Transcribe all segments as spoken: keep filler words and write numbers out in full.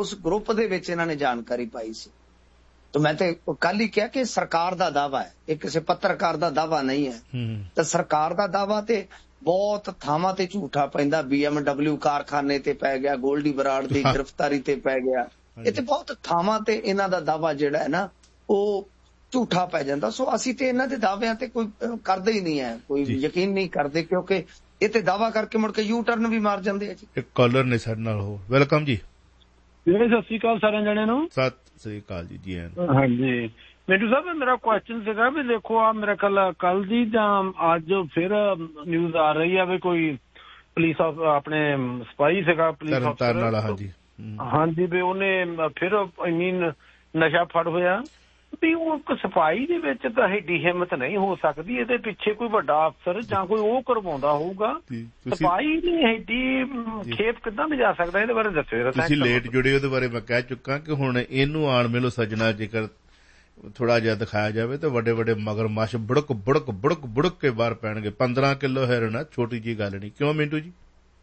उस ग्रुप दे विच इन्हां ने जानकारी पाई सी। तो मैं तो कल ही कहा कि सरकार दा दावा है, ये किसी पत्रकार दा दावा नहीं है। तो सरकार दा दावा ते बहुत थावां ते झूठा पैंदा, बी एम डबल्यू कारखाने ते पै गया, गोल्डी बराड़ दी गिरफ्तारी ते पै गया, ये बहुत थावां ते इन्हां दा दावा जिहड़ा है ना वो झूठा पै जांदा। सो असीं ते इन्हां दे दाविआं ते कोई करदे ही नहीं है, कोई यकीन नहीं करदे, क्योंकि ये ते दावा करके मुड़ के यू टर्न भी मार जांदे है जी। एक कॉलर ने साडे नाल हो, वेलकम जी। ਸਤਿ ਸ਼੍ਰੀ ਅਕਾਲ ਸਾਰਿਆਂ ਜਣਿਆਂ ਨੂੰ। ਸਤਿ ਸ੍ਰੀ ਅਕਾਲ ਜੀ। ਜੀ ਹਾਂਜੀ ਮਿੰਟੂ ਸਾਹਿਬ, ਮੇਰਾ ਕੁਐਸਚਨ ਸੀਗਾ ਵੀ ਦੇਖੋ ਆ ਮੇਰੇ ਖਿਆਲ ਕੱਲ ਦੀ ਜਾਂ ਅੱਜ ਫਿਰ ਨਿਊਜ਼ ਆ ਰਹੀ ਆ ਵੀ ਕੋਈ ਪੁਲਿਸ ਆਪਣੇ ਸਿਪਾਹੀ ਸੀਗਾ ਪੁਲਿਸ ਅਫਸਰ, ਹਾਂਜੀ ਹਾਂਜੀ ਵੀ ਉਹਨੇ ਫਿਰ ਇੰਨੀ ਨਸ਼ਾ ਫੜ ਹੋਇਆ ਵੀ ਉਹ ਇੱਕ ਸਿਪਾਹੀ ਦੇ ਵਿੱਚ ਤਾਂ ਐਡੀ ਹਿੰਮਤ ਨਹੀਂ ਹੋ ਸਕਦੀ, ਇਹਦੇ ਪਿੱਛੇ ਕੋਈ ਵੱਡਾ ਅਫਸਰ ਜਾਂ ਕੋਈ ਉਹ ਕਰਵਾਉਂਦਾ ਹੋਊਗਾ, ਸਿਪਾਹੀ ਨੇ ਐਡੀ ਖੇਪ ਕਿੱਦਾਂ ਲਿਜਾ ਸਕਦਾ, ਇਹਦੇ ਬਾਰੇ ਦੱਸੋ। ਤੁਸੀਂ ਲੇਟ ਜੁੜੇ, ਉਹਦੇ ਬਾਰੇ ਮੈਂ ਕਹਿ ਚੁੱਕਾ ਕਿ ਹੁਣ ਇਹਨੂੰ ਆਣ ਮਿਲੋ ਸੱਜਣਾ, ਜੇਕਰ ਥੋੜਾ ਜਿਹਾ ਦਿਖਾਇਆ ਜਾਵੇ ਤਾਂ ਵੱਡੇ ਵੱਡੇ ਮਗਰਮੱਛ ਬੁੜਕ ਬੁੜਕ ਬੁੜਕ ਬੁੜਕ ਕੇ ਬਾਹਰ ਪੈਣਗੇ। ਪੰਦਰਾਂ ਕਿਲੋ ਹੈਰੋਇਨ ਛੋਟੀ ਜਿਹੀ ਗੱਲ ਨਹੀਂ, ਕਿਉਂ ਮਿੰਟੂ ਜੀ?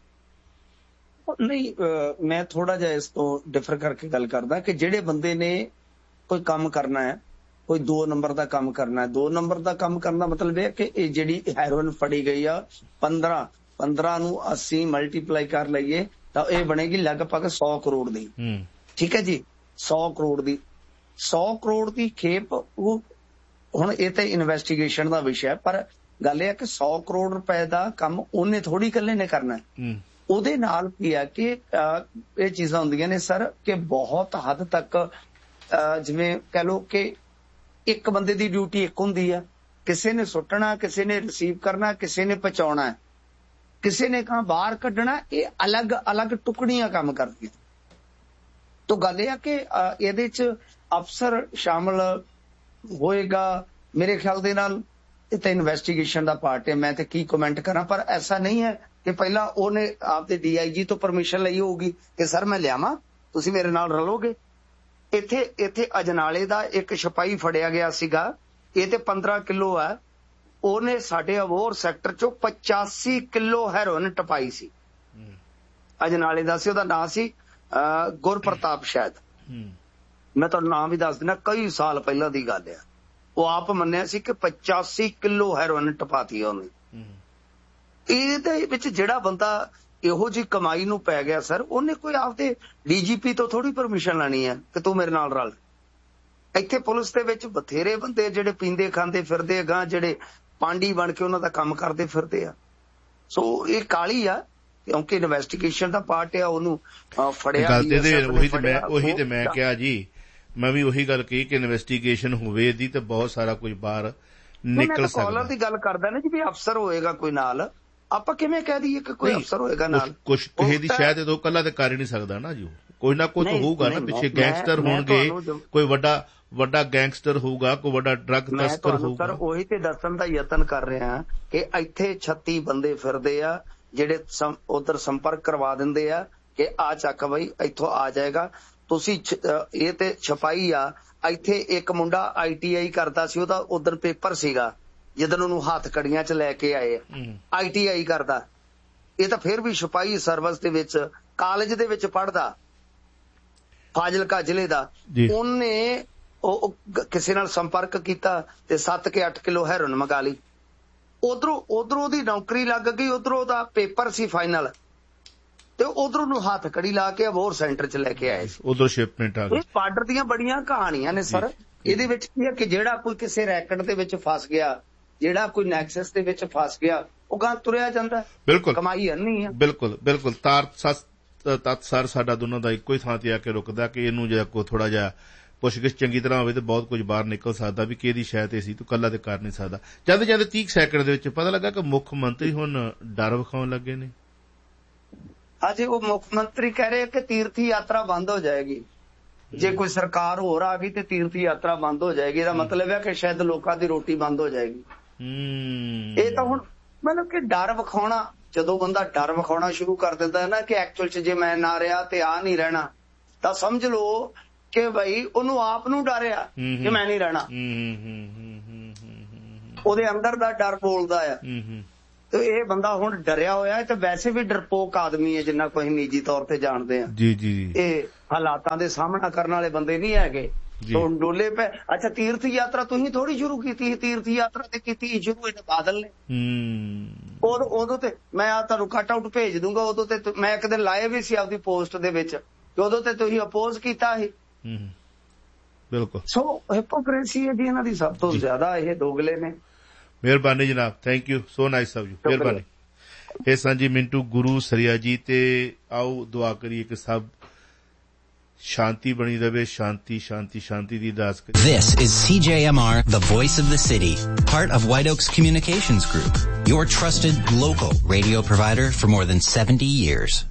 ਨਹੀਂ, ਮੈਂ ਥੋੜਾ ਜਿਹਾ ਇਸ ਤੋਂ ਡਿਫਰ ਕਰਕੇ ਗੱਲ ਕਰਦਾ ਕਿ ਜਿਹੜੇ ਬੰਦੇ ਨੇ ਕੋਈ ਕੰਮ ਕਰਨਾ ਹੈ, ਕੋਈ ਦੋ ਨੰਬਰ ਦਾ ਕੰਮ ਕਰਨਾ ਹੈ, ਦੋ ਨੰਬਰ ਦਾ ਕੰਮ ਕਰਨ ਦਾ ਮਤਲਬ ਇਹ ਕਿ ਇਹ ਜਿਹੜੀ ਹੈਰੋਇਨ ਫੜੀ ਗਈ ਆ ਪੰਦਰਾਂ ਪੰਦਰਾਂ ਨੂੰ ਅਸੀਂ ਮਲਟੀਪਲਾਈ ਕਰ ਲਈਏ ਤਾਂ ਇਹ ਬਣੇਗੀ ਲਗਭਗ ਸੌ ਕਰੋੜ ਦੀ। ਠੀਕ ਹੈ ਜੀ, ਸੌ ਕਰੋੜ ਦੀ ਸੌ ਕਰੋੜ ਦੀ ਖੇਪ। ਉਹ ਹੁਣ ਇਹ ਤੇ ਇਨਵੈਸਟੀਗੇਸ਼ਨ ਦਾ ਵਿਸ਼ਾ, ਪਰ ਗੱਲ ਇਹ ਹੈ ਕਿ ਸੌ ਕਰੋੜ ਰੁਪਏ ਦਾ ਕੰਮ ਉਹਨੇ ਥੋੜੀ ਇਕੱਲੇ ਨੇ ਕਰਨਾ। ਉਹਦੇ ਨਾਲ ਕੀ ਆ ਕਿ ਇਹ ਚੀਜ਼ਾਂ ਹੁੰਦੀਆਂ ਨੇ ਸਰ ਕਿ ਬਹੁਤ ਹੱਦ ਤੱਕ ਜਿਵੇਂ ਕਹਿ ਲਓ ਕਿ ਇੱਕ ਬੰਦੇ ਦੀ ਡਿਊਟੀ ਇੱਕ ਹੁੰਦੀ ਆ, ਕਿਸੇ ਨੇ ਸੁੱਟਣਾ, ਕਿਸੇ ਨੇ ਰਿਸੀਵ ਕਰਨਾ, ਕਿਸੇ ਨੇ ਪਹੁੰਚਾਉਣਾ, ਕਿਸੇ ਨੇ ਕਹਾਂ ਬਾਹਰ ਕੱਢਣਾ, ਇਹ ਅਲੱਗ ਅਲੱਗ ਟੁਕੜੀਆਂ ਕੰਮ ਕਰਦੀਆਂ। ਤਾਂ ਗੱਲ ਇਹ ਆ ਕਿ ਇਹਦੇ ਚ ਅਫਸਰ ਸ਼ਾਮਲ ਹੋਏਗਾ ਮੇਰੇ ਖਿਆਲ ਦੇ ਨਾਲ। ਇਹ ਤਾਂ ਇਨਵੈਸਟੀਗੇਸ਼ਨ ਦਾ ਪਾਰਟ ਹੈ, ਮੈਂ ਤੇ ਕੀ ਕਮੈਂਟ ਕਰਾਂ, ਪਰ ਐਸਾ ਨਹੀਂ ਹੈ ਕਿ ਪਹਿਲਾਂ ਉਹਨੇ ਆਪਦੇ ਡੀ ਆਈ ਜੀ ਤੋਂ ਪਰਮਿਸ਼ਨ ਲਈ ਹੋਊਗੀ ਕਿ ਸਰ ਮੈਂ ਲਿਆਵਾਂ, ਤੁਸੀਂ ਮੇਰੇ ਨਾਲ ਰਲੋਗੇ। ਇੱਥੇ ਇੱਥੇ ਅਜਨਾਲੇ ਦਾ ਇੱਕ ਸਿਪਾਹੀ ਫੜਿਆ ਗਿਆ ਸੀਗਾ, ਇਹ ਤੇ ਪੰਦਰਾਂ ਕਿਲੋ ਹੈ, ਉਹਨੇ ਸਾਡੇ ਅਬੋਹਰ ਸੈਕਟਰ ਚੋਂ ਪਚਾਸੀ ਕਿਲੋ ਹੈਰੋਇਨ ਟਪਾਈ ਸੀ। ਅਜਨਾਲੇ ਦਾ ਸੀ, ਉਹਦਾ ਨਾਂ ਸੀ ਗੁਰਪ੍ਰਤਾਪ ਸ਼ਾਇਦ, ਮੈਂ ਤੁਹਾਨੂੰ ਨਾਮ ਵੀ ਦੱਸ ਦਿੰਦਾ, ਕਈ ਸਾਲ ਪਹਿਲਾਂ ਦੀ ਗੱਲ ਆ। ਉਹ ਆਪ ਮੰਨਿਆ ਸੀ ਕਿ ਪਚਾਸੀ ਕਿਲੋ ਹੈਰੋਇਨ ਟਪਾਤੀ ਉਹਨੇ। ਇਹਦੇ ਵਿੱਚ ਜਿਹੜਾ ਬੰਦਾ ਇਹੋ ਜਿਹੀ ਕਮਾਈ ਨੂੰ ਪੈ ਗਿਆ ਸਰ, ਉਹਨੇ ਕੋਈ ਆਪਦੇ ਡੀਜੀਪੀ ਤੋਂ ਥੋੜੀ ਪਰਮਿਸ਼ਨ ਲੈਣੀ ਹੈ ਕਿ ਤੂੰ ਮੇਰੇ ਨਾਲ ਰਲ। ਇੱਥੇ ਪੁਲਿਸ ਦੇ ਵਿੱਚ ਬਥੇਰੇ ਬੰਦੇ ਜਿਹੜੇ ਪੀਂਦੇ ਖਾਂਦੇ ਫਿਰਦੇ ਅਗਾਂਹ, ਜਿਹੜੇ ਪਾਂਡੀ ਬਣ ਕੇ ਉਹਨਾਂ ਦਾ ਕੰਮ ਕਰਦੇ ਫਿਰਦੇ ਆ। ਸੋ ਇਹ ਕਾਲੀ ਆ, ਕਿਉਂਕਿ ਇਨਵੈਸਟੀਗੇਸ਼ਨ ਦਾ ਪਾਰਟ ਆ, ਉਹਨੂੰ ਫੜਿਆ। ਉਹੀ ਤੇ ਮੈਂ ਕਿਹਾ ਜੀ, ਮੈਂ ਵੀ ਉਹੀ ਗੱਲ ਕਹੀ ਕਿ ਇਨਵੈਸਟੀਗੇਸ਼ਨ ਹੋਵੇ ਇਹਦੀ ਤੇ ਬਹੁਤ ਸਾਰਾ ਕੁਝ ਬਾਹਰ ਨਿਕਲ ਸਕਦਾ। ਕਾਲਰ ਦੀ ਗੱਲ ਕਰਦਾ ਨਾ ਜੀ ਵੀ ਅਫਸਰ ਹੋਏਗਾ ਕੋਈ ਨਾਲ, ਆਪਾਂ ਕਿਵੇਂ ਕਹਿ ਦਈਏ ਕਿ ਕੋਈ ਅਫਸਰ ਹੋਏਗਾ ਨਾਲ? ਕੁਛ ਕਿਸੇ ਦੀ ਸ਼ਾਇਦ ਇਹ ਕੱਲਾ ਤੇ ਕਰ ਹੀ ਨਹੀਂ ਸਕਦਾ ਨਾ ਜੀ, ਕੋਈ ਨਾ ਕੁਛ ਹੋਊਗਾ ਨਾ ਪਿੱਛੇ। ਗੈਂਗਸਟਰ ਹੋਣਗੇ, ਕੋਈ ਵੱਡਾ ਵੱਡਾ ਗੈਂਗਸਟਰ ਹੋਊਗਾ, ਕੋਈ ਵੱਡਾ ਡਰੱਗ ਤਸਕਰ ਹੋਊਗਾ। ਸਰ ਉਹੀ ਤੇ ਦੱਸਣ ਦਾ ਯਤਨ ਕਰ ਰਿਹਾ ਕਿ ਇੱਥੇ ਛੱਤੀ ਬੰਦੇ ਫਿਰਦੇ ਆ ਜਿਹੜੇ ਉਧਰ ਸੰਪਰਕ ਕਰਵਾ ਦਿੰਦੇ ਆ ਕਿ ਆ ਚੱਕ ਬਈ ਇੱਥੋਂ ਆ ਜਾਏਗਾ। ਤੁਸੀਂ ਇਹ ਤੇ ਛਪਾਈ ਆ। ਇੱਥੇ ਇੱਕ ਮੁੰਡਾ ਆਈ ਟੀ ਆਈ ਕਰਦਾ ਸੀ, ਉਹਦਾ ਉਧਰ ਪੇਪਰ ਸੀਗਾ ਜਿੱਦਣ ਉਹਨੂੰ ਹੱਥ ਕੜੀਆਂ ਚ ਲੈ ਕੇ ਆਏ, ਆਈ ਟੀ ਆਈ ਕਰਦਾ। ਇਹ ਤਾਂ ਫਿਰ ਵੀ ਛਪਾਈ ਸਰਵਿਸ ਦੇ ਵਿੱਚ ਕਾਲਜ ਦੇ ਵਿੱਚ ਪੜ੍ਹਦਾ, ਫਾਜ਼ਿਲਕਾ ਜ਼ਿਲ੍ਹੇ ਦਾ। ਉਹਨੇ ਉਹ ਕਿਸੇ ਨਾਲ ਸੰਪਰਕ ਕੀਤਾ ਤੇ ਸੱਤ ਕੇ ਅੱਠ ਕਿਲੋ ਹੈਰੋਇਨ ਮੰਗਾ ਲਈ। ਉਧਰੋਂ ਉਧਰੋਂ ਉਹਦੀ ਨੌਕਰੀ ਲੱਗ ਗਈ, ਉਧਰੋਂ ਉਹਦਾ ਪੇਪਰ ਸੀ ਫਾਈਨਲ, ਤੇ ਉਧਰੋਂ ਨੂੰ ਹੱਥ ਕੜੀ ਲਾ ਕੇ ਅਬੋਹਰ ਸੈਂਟਰ ਚ ਲੈ ਕੇ ਆਏ ਸੀ। ਉਧਰ ਸ਼ਿਪਮੈਂਟ ਆ ਗਈ। ਇਹ ਬਾਰਡਰ ਦੀਆਂ ਬੜੀਆਂ ਕਹਾਣੀਆਂ ਨੇ ਸਰ। ਇਹਦੇ ਵਿੱਚ ਕੀ ਹੈ ਕਿ ਜਿਹੜਾ ਕੋਈ ਕਿਸੇ ਰੈਕਟ ਦੇ ਵਿੱਚ ਫਸ ਗਿਆ, ਜਿਹੜਾ ਕੋਈ ਨੈਕਸਸ ਦੇ ਵਿੱਚ ਫਸ ਗਿਆ, ਉਹ ਗਾਂ ਤੁਰਿਆ ਜਾਂਦਾ। ਬਿਲਕੁਲ ਕਮਾਈ ਨਹੀਂ ਹੈ। ਬਿਲਕੁਲ ਬਿਲਕੁਲ ਤਾਰ ਤੱਤ ਸਰ ਸਾਡਾ ਦੋਨਾਂ ਦਾ ਇੱਕੋ ਹੀ ਥਾਂ ਤੇ ਆ ਕੇ ਰੁਕਦਾ ਕਿ ਇਹਨੂੰ ਜੇ ਕੋ ਥੋੜਾ ਜਿਹਾ ਪੁੱਛਗਿੱਛ ਚੰਗੀ ਤਰ੍ਹਾਂ ਹੋਵੇ ਤਾਂ ਬਹੁਤ ਕੁਝ ਬਾਹਰ ਨਿਕਲ ਸਕਦਾ ਵੀ ਕਿਹਦੀ ਸ਼ਾਇਦ ਇਹ ਸੀ, ਤੂੰ ਕੱਲਾ ਤੇ ਕਰ ਨਹੀਂ ਸਕਦਾ। ਜਦ ਜਦ ਤੀਹ ਸੈਕਿੰਡ ਦੇ ਵਿੱਚ ਪਤਾ ਲੱਗਾ ਕਿ ਮੁੱਖ ਮੰਤਰੀ ਹੁਣ ਡਰ ਵਿਖਾਉਣ ਲੱਗੇ ਨੇ। ਹਾਂਜੀ, ਉਹ ਮੁੱਖ ਮੰਤਰੀ ਕਹਿ ਰਹੇ ਕਿ ਤੀਰਥ ਯਾਤਰਾ ਬੰਦ ਹੋ ਜਾਏਗੀ, ਜੇ ਕੋਈ ਸਰਕਾਰ ਹੋਰ ਆ ਗਈ ਤੇ ਤੀਰਥ ਯਾਤਰਾ ਬੰਦ ਹੋ ਜਾਏਗੀ। ਇਹਦਾ ਮਤਲਬ ਹੈ ਕਿ ਸ਼ਾਇਦ ਲੋਕਾਂ ਦੀ ਰੋਟੀ ਬੰਦ ਹੋ ਜਾਏਗੀ। ਇਹ ਤਾਂ ਹੁਣ ਮਤਲਬ ਕਿ ਡਰ ਵਿਖਾਉਣਾ, ਜਦੋਂ ਬੰਦਾ ਡਰ ਵਿਖਾਉਣਾ ਸ਼ੁਰੂ ਕਰ ਦਿੰਦਾ ਹੈ ਨਾ ਕਿ ਐਕਚੁਅਲ ਚ ਜੇ ਮੈਂ ਨਾ ਰਿਹਾ ਤੇ ਆ ਨਹੀਂ ਰਹਿਣਾ, ਤਾਂ ਸਮਝ ਲਓ ਕਿ ਬਈ ਉਹਨੂੰ ਆਪ ਨੂੰ ਡਰਿਆ ਕਿ ਮੈਂ ਨਹੀਂ ਰਹਿਣਾ। ਉਹਦੇ ਅੰਦਰ ਦਾ ਡਰ ਬੋਲਦਾ ਆ। ਤੇ ਇਹ ਬੰਦਾ ਹੁਣ ਡਰਿਆ ਹੋਇਆ ਹੈ ਤੇ ਵੈਸੇ ਵੀ ਡਰਪੋਕ ਆਦਮੀ ਹੈ ਜਿੰਨਾ ਕੋਈ ਨਿੱਜੀ ਤੌਰ ਤੇ ਜਾਣਦੇ ਆ। ਜੀ ਜੀ। ਇਹ ਹਾਲਾਤਾਂ ਦੇ ਸਾਹਮਣਾ ਕਰਨ ਵਾਲੇ ਬੰਦੇ ਨਹੀਂ ਹੈਗੇ। ਹੁਣ ਡੋਲੇ ਪੈ ਅੱਛਾ ਤੀਰਥ ਯਾਤਰਾ ਤੁਸੀਂ ਥੋੜੀ ਸ਼ੁਰੂ ਕੀਤੀ, ਤੀਰਥ ਯਾਤਰਾ ਤੇ ਕੀਤੀ ਸ਼ੁਰੂ ਇਹ ਬਾਦਲ ਨੇ। ਉਦੋਂ ਉਦੋਂ ਤੇ ਮੈਂ ਆ ਤੁਹਾਨੂੰ ਕੱਟ ਆਊਟ ਭੇਜ ਦੂੰਗਾ, ਉਦੋਂ ਤੇ ਮੈਂ ਇੱਕ ਦਿਨ ਲਾਏ ਵੀ ਸੀ ਆਪਦੀ ਪੋਸਟ ਦੇ ਵਿੱਚ, ਉਦੋਂ ਤੇ ਤੁਸੀਂ ਅਪੋਜ਼ ਕੀਤਾ ਸੀ। ਬਿਲਕੁਲ। ਸੋ ਹਿਪੋਕ੍ਰੇਸੀ ਹੈ ਜੀ ਇਹਨਾਂ ਦੀ ਸਭ ਤੋਂ ਜ਼ਿਆਦਾ, ਇਹ ਦੋਗਲੇ ਨੇ। ਮਿਹਰਬਾਨੀ ਜਨਾਬ, thank you, so nice of you, ਮਿਹਰਬਾਨੀ। ਇਹ ਸਾਂਝੀ ਮਿੰਟੂ ਗੁਰੂ ਸਰੀਆ ਜੀ, ਤੇ ਆਓ ਦੁਆ ਕਰੀਏ ਕਿ ਸਭ ਸ਼ਾਂਤੀ ਬਣੀ ਰਵੇ, ਸ਼ਾਂਤੀ ਸ਼ਾਂਤੀ ਸ਼ਾਂਤੀ ਦੀ ਅਰਦਾਸ ਕਰੀਏ। This is C J M R, the voice of the city, part of White Oaks Communications Group, your trusted local radio provider for more than seventy years.